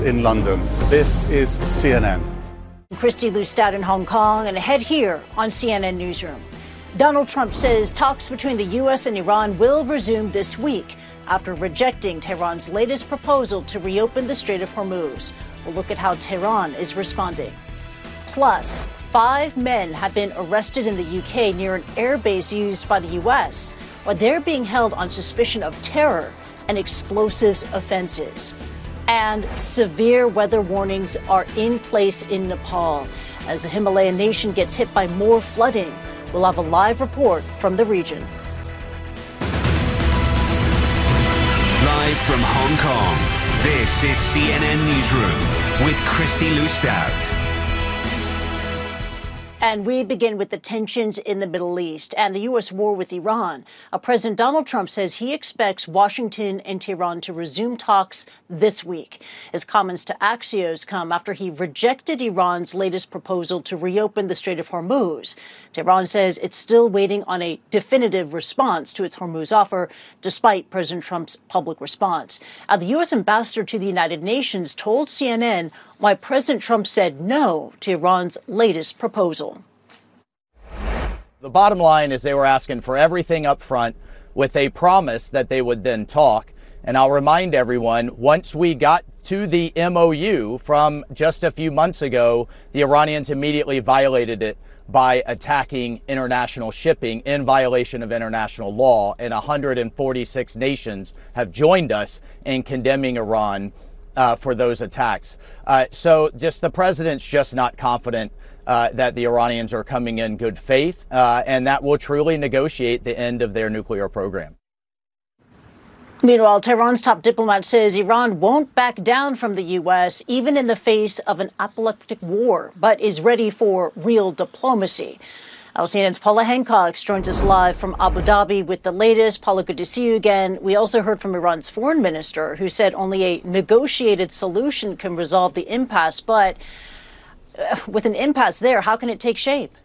in London. This is CNN. Kristi Lustad in Hong Kong, and ahead here on CNN Newsroom. Donald Trump says talks between the U.S. and Iran will resume this week after rejecting Tehran's latest proposal to reopen the Strait of Hormuz. We'll look at how Tehran is responding. Plus, 5 men have been arrested in the UK near an airbase used by the U.S., while they're being held on suspicion of terror and explosives offenses. And severe weather warnings are in place in Nepal as the Himalayan nation gets hit by more flooding. We'll have a live report from the region. Live from Hong Kong, this is CNN Newsroom with Kristi Lustad. And we begin with the tensions in the Middle East and the U.S. war with Iran. President Donald Trump says he expects Washington and Tehran to resume talks this week. His comments to Axios come after he rejected Iran's latest proposal to reopen the Strait of Hormuz. Tehran says it's still waiting on a definitive response to its Hormuz offer, despite President Trump's public response. The U.S. ambassador to the United Nations told CNN why President Trump said no to Iran's latest proposal. The bottom line is they were asking for everything up front with a promise that they would then talk. And I'll remind everyone, once we got to the MOU from just a few months ago, the Iranians immediately violated it by attacking international shipping in violation of international law. And 146 nations have joined us in condemning Iran for those attacks. So just the president's just not confident that the Iranians are coming in good faith and that will truly negotiate the end of their nuclear program. Meanwhile, Tehran's top diplomat says Iran won't back down from the U.S. even in the face of an apocalyptic war, but is ready for real diplomacy. CNN's Paula Hancock joins us live from Abu Dhabi with the latest. Paula, good to see you again. We also heard from Iran's foreign minister, who said only a negotiated solution can resolve the impasse. But with an impasse there, how can it take shape?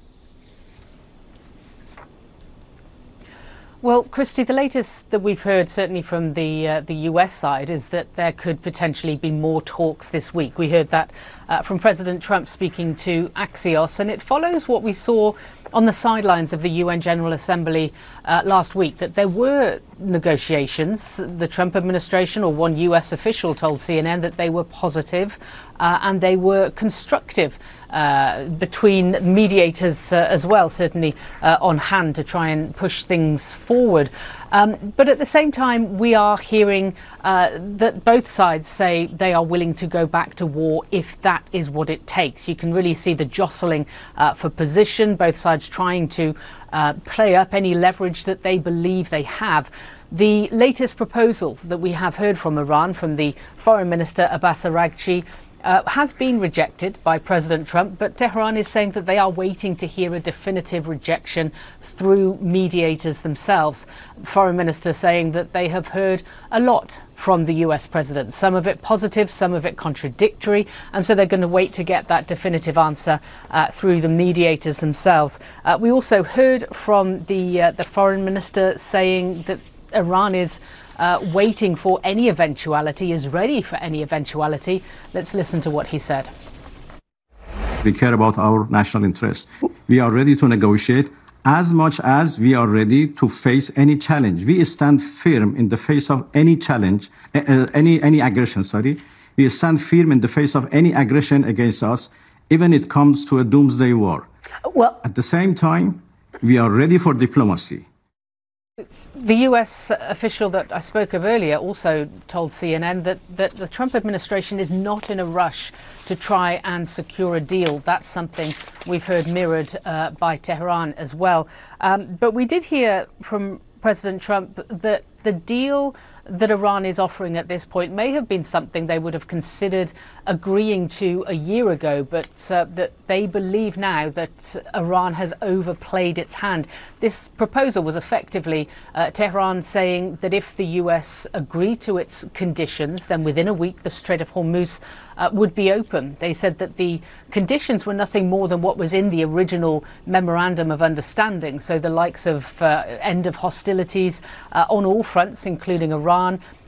Well, Kristi, the latest that we've heard, certainly from the U.S. side, is that there could potentially be more talks this week. We heard that from President Trump speaking to Axios, and it follows what we saw on the sidelines of the UN General Assembly last week, that there were negotiations. The Trump administration, or one U.S. official, told CNN that they were positive and they were constructive. Between mediators as well, certainly on hand to try and push things forward. But at the same time, we are hearing that both sides say they are willing to go back to war if that is what it takes. You can really see the jostling for position, both sides trying to play up any leverage that they believe they have. The latest proposal that we have heard from Iran, from the Foreign Minister Abbas Araghchi, has been rejected by President Trump, but Tehran is saying that they are waiting to hear a definitive rejection through mediators themselves. The Foreign Minister saying that they have heard a lot from the US President, some of it positive, some of it contradictory, and so they're going to wait to get that definitive answer through the mediators themselves. We also heard from the Foreign Minister saying that Iran is waiting for any eventuality, is ready for any eventuality. Let's listen to what he said. We care about our national interests. We are ready to negotiate as much as we are ready to face any challenge. We stand firm in the face of any challenge, any aggression, We stand firm in the face of any aggression against us, even if it comes to a doomsday war. Well, at the same time, we are ready for diplomacy. The US official that I spoke of earlier also told CNN that the Trump administration is not in a rush to try and secure a deal. That's something we've heard mirrored by Tehran as well. But we did hear from President Trump that the deal that Iran is offering at this point may have been something they would have considered agreeing to a year ago, but that they believe now that Iran has overplayed its hand. This proposal was effectively Tehran saying that if the US agreed to its conditions, then within a week the Strait of Hormuz would be open. They said that the conditions were nothing more than what was in the original memorandum of understanding, so the likes of end of hostilities on all fronts, including Iran,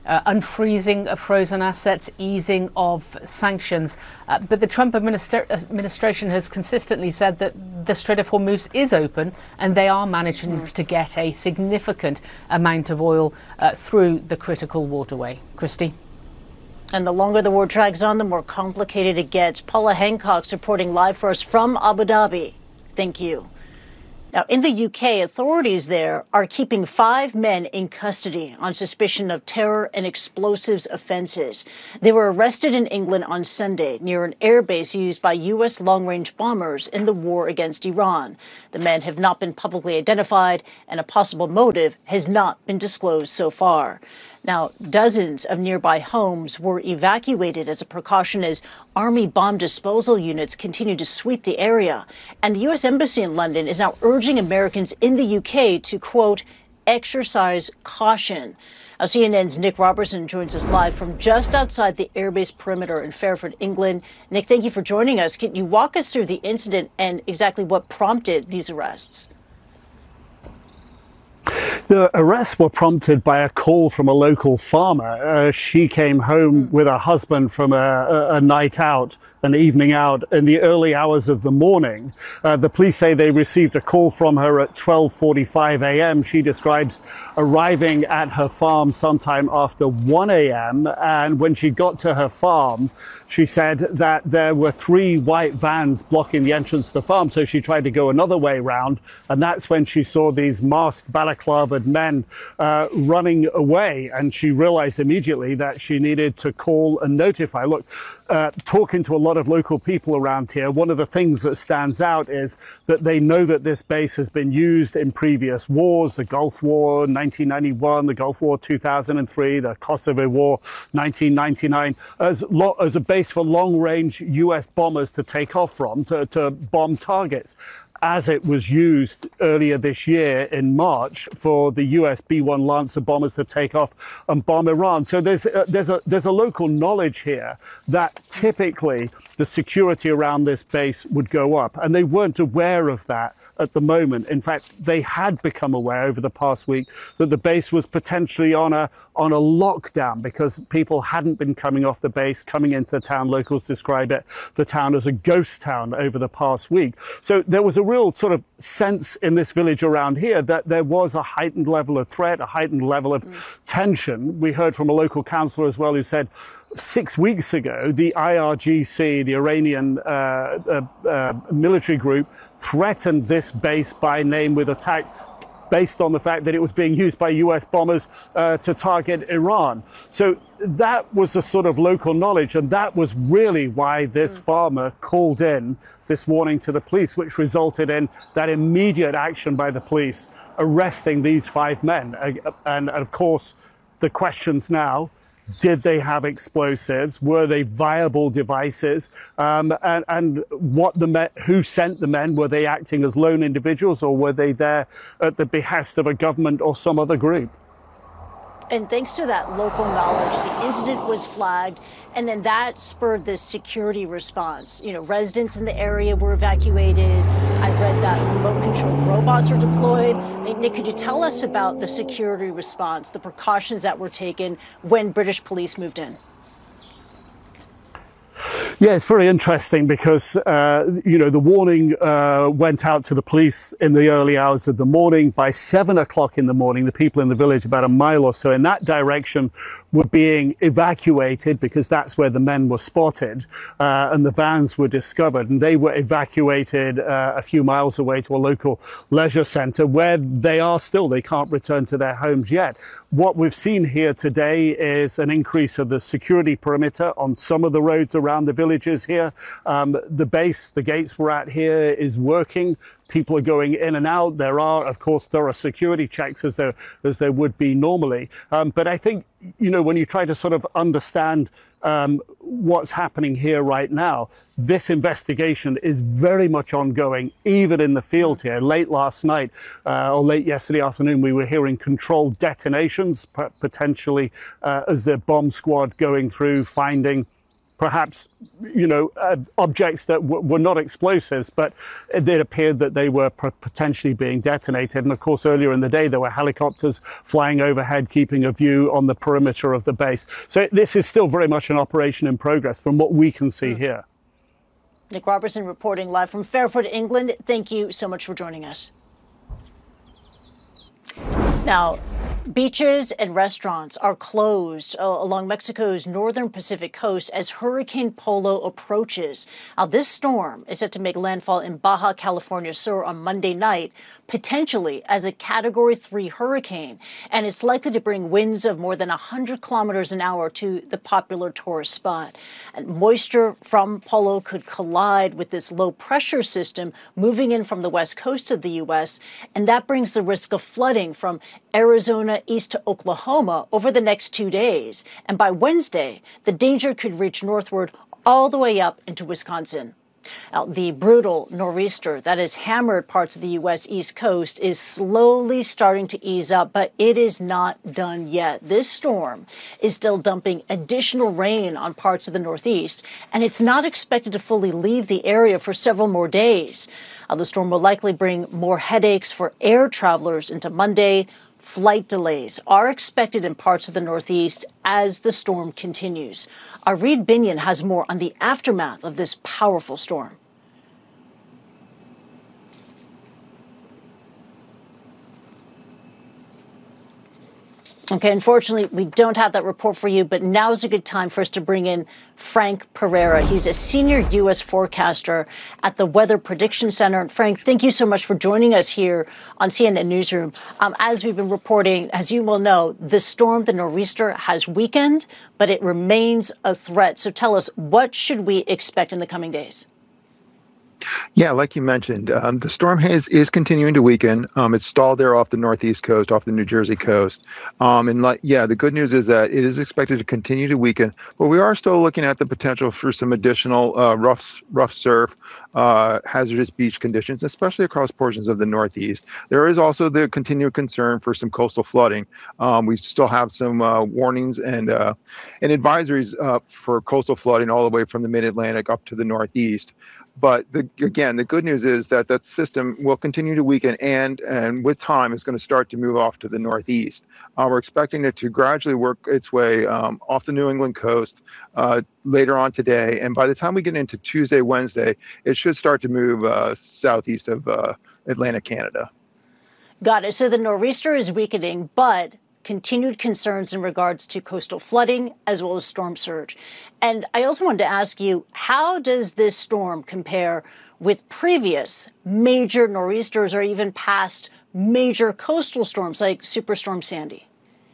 unfreezing of frozen assets, easing of sanctions. But the Trump administration has consistently said that the Strait of Hormuz is open and they are managing to get a significant amount of oil through the critical waterway. Christy? And the longer the war drags on, the more complicated it gets. Paula Hancock's reporting live for us from Abu Dhabi. Thank you. Now, in the UK, authorities there are keeping 5 men in custody on suspicion of terror and explosives offenses. They were arrested in England on Sunday near an airbase used by U.S. long-range bombers in the war against Iran. The men have not been publicly identified, and a possible motive has not been disclosed so far. Now, dozens of nearby homes were evacuated as a precaution as Army bomb disposal units continue to sweep the area. And the U.S. Embassy in London is now urging Americans in the UK to, quote, exercise caution. Now, CNN's Nick Robertson joins us live from just outside the airbase perimeter in Fairford, England. Nick, thank you for joining us. Can you walk us through the incident and exactly what prompted these arrests? The arrests were prompted by a call from a local farmer. She came home with her husband from a night out, an evening out, in the early hours of the morning. The police say they received a call from her at 12:45 a.m. She describes arriving at her farm sometime after 1 a.m. And when she got to her farm, she said that there were 3 white vans blocking the entrance to the farm. So she tried to go another way round. And that's when she saw these masked balaclavaed men running away. And she realized immediately that she needed to call and notify. Look, talking to a lot of local people around here, one of the things that stands out is that they know that this base has been used in previous wars, the Gulf War 1991, the Gulf War 2003, the Kosovo War 1999, as a base for long-range U.S. bombers to take off from, to bomb targets, as it was used earlier this year in March for the US B-1 Lancer bombers to take off and bomb Iran. So there's a local knowledge here that typically the security around this base would go up, and they weren't aware of that at the moment. In fact, they had become aware over the past week that the base was potentially on a lockdown because people hadn't been coming off the base, coming into the town. Locals describe the town as a ghost town over the past week. So there was a real sort of sense in this village around here that there was a heightened level of threat, a heightened level of tension. We heard from a local councillor as well who said 6 weeks ago, the IRGC, the Iranian military group, threatened this base by name with attack based on the fact that it was being used by US bombers to target Iran. So that was a sort of local knowledge, and that was really why this farmer called in this warning to the police, which resulted in that immediate action by the police arresting these 5 men. And of course, the questions now: did they have explosives? Were they viable devices? And what who sent the men? Were they acting as lone individuals, or were they there at the behest of a government or some other group? And thanks to that local knowledge, the incident was flagged, and then that spurred this security response. You know, residents in the area were evacuated. I read that remote-controlled robots were deployed. Nick, could you tell us about the security response, the precautions that were taken when British police moved in? Yeah, it's very interesting because, the warning went out to the police in the early hours of the morning. By 7 o'clock in the morning, the people in the village, about a mile or so in that direction, were being evacuated because that's where the men were spotted, and the vans were discovered. And they were evacuated a few miles away to a local leisure centre where they are still. They can't return to their homes yet. What we've seen here today is an increase of the security perimeter on some of the roads around the villages here. The base, the gates we're at here, is working. People are going in and out. There are, of course, thorough security checks as there would be normally. But I think, when you try to sort of understand what's happening here right now, this investigation is very much ongoing, even in the field here. Late last night or late yesterday afternoon, we were hearing controlled detonations, potentially as the bomb squad going through, finding perhaps, objects that were not explosives, but it appeared that they were potentially being detonated. And of course, earlier in the day, there were helicopters flying overhead, keeping a view on the perimeter of the base. So this is still very much an operation in progress from what we can see here. Nick Robertson reporting live from Fairford, England. Thank you so much for joining us. Now, beaches and restaurants are closed along Mexico's northern Pacific coast as Hurricane Polo approaches. Now, this storm is set to make landfall in Baja California Sur on Monday night, potentially as a Category 3 hurricane, and it's likely to bring winds of more than 100 kilometers an hour to the popular tourist spot. And moisture from Polo could collide with this low pressure system moving in from the west coast of the U.S., and that brings the risk of flooding from Arizona east to Oklahoma over the next 2 days. And by Wednesday, the danger could reach northward all the way up into Wisconsin. Now, the brutal nor'easter that has hammered parts of the U.S. East Coast is slowly starting to ease up, but it is not done yet. This storm is still dumping additional rain on parts of the Northeast, and it's not expected to fully leave the area for several more days. The storm will likely bring more headaches for air travelers into Monday. Flight delays are expected in parts of the Northeast as the storm continues. Our Reed Binion has more on the aftermath of this powerful storm. Okay, unfortunately, we don't have that report for you, but now's a good time for us to bring in Frank Pereira. He's a senior U.S. forecaster at the Weather Prediction Center. Frank, thank you so much for joining us here on CNN Newsroom. As we've been reporting, as you will know, the storm, the nor'easter, has weakened, but it remains a threat. So tell us, what should we expect in the coming days? Yeah, like you mentioned, the storm haze is continuing to weaken. It's stalled there off the northeast coast, off the New Jersey coast. The good news is that it is expected to continue to weaken, but we are still looking at the potential for some additional rough surf, hazardous beach conditions, especially across portions of the Northeast. There is also the continued concern for some coastal flooding. We still have some warnings and advisories for coastal flooding all the way from the Mid-Atlantic up to the Northeast. But the good news is that that system will continue to weaken and with time is going to start to move off to the Northeast. We're expecting it to gradually work its way off the New England coast later on today. And by the time we get into Tuesday, Wednesday, it should start to move southeast of Atlantic Canada. Got it. So the nor'easter is weakening, but continued concerns in regards to coastal flooding as well as storm surge. And I also wanted to ask you, how does this storm compare with previous major nor'easters or even past major coastal storms like Superstorm Sandy?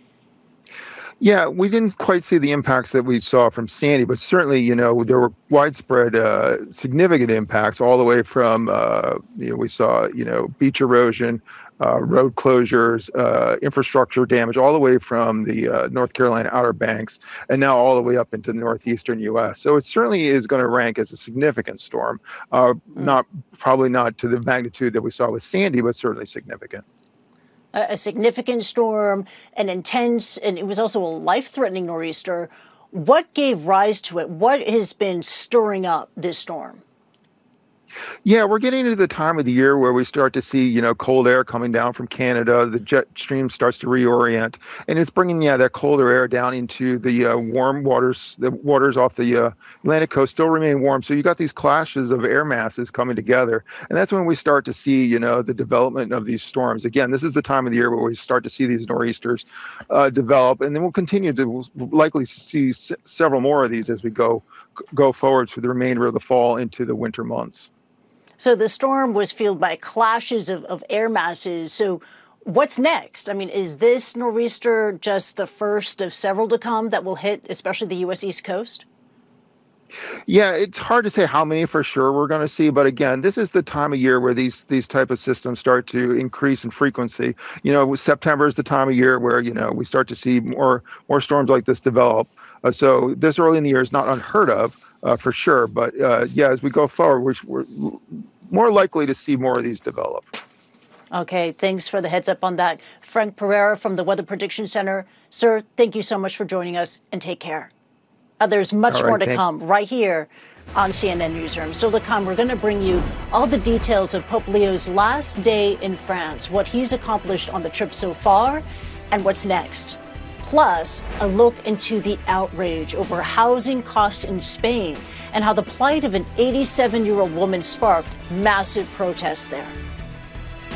Yeah, we didn't quite see the impacts that we saw from Sandy, but certainly, there were widespread, significant impacts all the way from, we saw, beach erosion, road closures, infrastructure damage, all the way from the North Carolina Outer Banks, and now all the way up into the northeastern U.S. So it certainly is going to rank as a significant storm, probably not to the magnitude that we saw with Sandy, but certainly significant. A significant storm, an intense, and it was also a life-threatening nor'easter. What gave rise to it? What has been stirring up this storm? Yeah, we're getting into the time of the year where we start to see, cold air coming down from Canada. The jet stream starts to reorient, and it's bringing, that colder air down into the warm waters. The waters off the Atlantic coast still remain warm. So you got these clashes of air masses coming together, and that's when we start to see, the development of these storms. Again, this is the time of the year where we start to see these nor'easters develop, and then we'll continue to likely see several more of these as we go forward through the remainder of the fall into the winter months. So the storm was fueled by clashes of air masses. So what's next? I mean, is this nor'easter just the first of several to come that will hit, especially the U.S. East Coast? Yeah, it's hard to say how many for sure we're going to see. But again, this is the time of year where these type of systems start to increase in frequency. September is the time of year where, we start to see more storms like this develop. So this early in the year is not unheard of. For sure. But as we go forward, we're more likely to see more of these develop. Okay, thanks for the heads up on that. Frank Pereira from the Weather Prediction Center. Sir, thank you so much for joining us and take care. There's much All right, more to come right here on CNN Newsroom. Still to come, we're going to bring you all the details of Pope Leo's last day in France, what he's accomplished on the trip so far, and what's next. Plus, a look into the outrage over housing costs in Spain and how the plight of an 87-year-old woman sparked massive protests there.